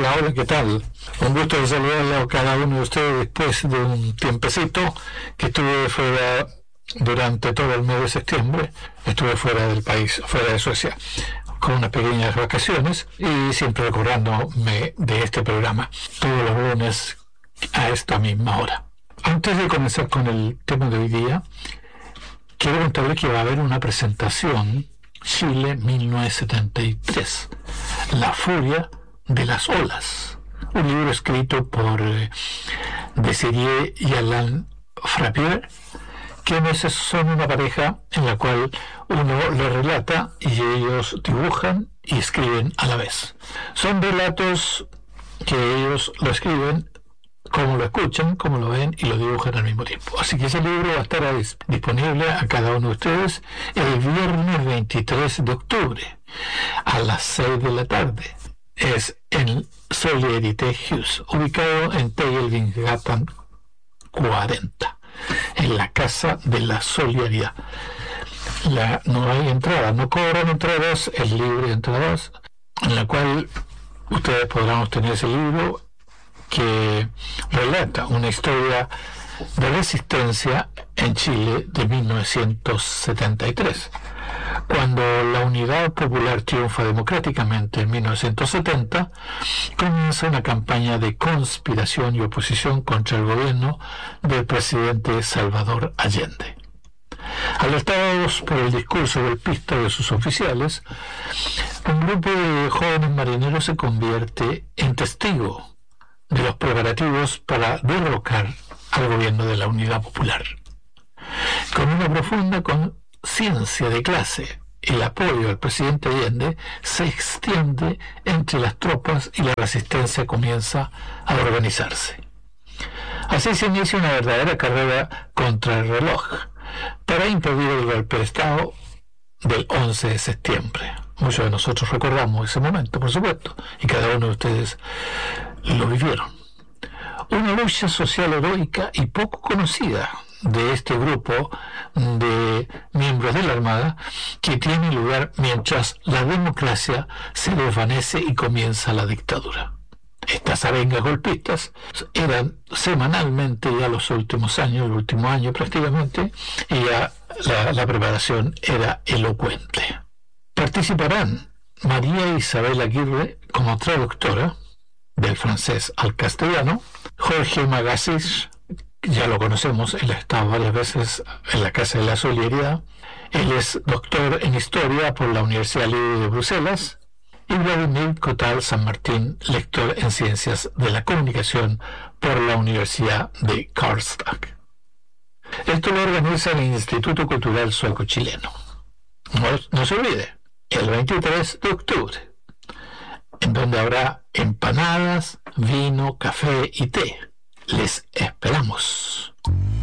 Hola, ¿qué tal? Un gusto de saludarlo a cada uno de ustedes después de un tiempecito que estuve fuera durante todo el mes de septiembre. Estuve fuera del país, fuera de Suecia, con unas pequeñas vacaciones y siempre acordándome de este programa todos los lunes a esta misma hora. Antes de comenzar con el tema de hoy día, quiero contarles que va a haber una presentación Chile 1973, La furia de las olas, un libro escrito por Desirée y Alain Frappier, quienes son una pareja en la cual uno le relata y ellos dibujan y escriben a la vez. Son relatos que ellos lo escriben como lo escuchan, como lo ven y lo dibujan al mismo tiempo. Así que ese libro va a estar disponible a cada uno de ustedes el viernes 23 de octubre a las 6 de la tarde. Es en Solidarité Hus, ubicado en Tegelvinsgatan 40, en la Casa de la Solidaridad. No hay entrada, no cobran entradas, es libre de entradas, en la cual ustedes podrán obtener ese libro que relata una historia de resistencia en Chile de 1973. Cuando la Unidad Popular triunfa democráticamente en 1970, comienza una campaña de conspiración y oposición contra el gobierno del presidente Salvador Allende. Alertados por el discurso golpista de sus oficiales, un grupo de jóvenes marineros se convierte en testigo de los preparativos para derrocar al gobierno de la Unidad Popular. Con una profunda conciencia de clase, el apoyo al presidente Allende se extiende entre las tropas y la resistencia comienza a organizarse. Así se inicia una verdadera carrera contra el reloj para impedir el golpe de Estado del 11 de septiembre. Muchos de nosotros recordamos ese momento, por supuesto, y cada uno de ustedes lo vivieron. Una lucha social heroica y poco conocida de este grupo de miembros de la Armada que tiene lugar mientras la democracia se desvanece y comienza la dictadura. Estas arengas golpistas eran semanalmente ya los últimos años, el último año prácticamente, y ya la preparación era elocuente. Participarán María Isabel Aguirre como traductora del francés al castellano, Jorge Magassis, ya lo conocemos, él ha estado varias veces en la Casa de la Solidaridad, él es doctor en Historia por la Universidad Libre de Bruselas, y Vladimir Kotal San Martín, lector en Ciencias de la Comunicación por la Universidad de Karlstad. Esto lo organiza el Instituto Cultural Sueco-Chileno. No se olvide, el 23 de octubre, en donde habrá empanadas, vino, café y té. Les esperamos.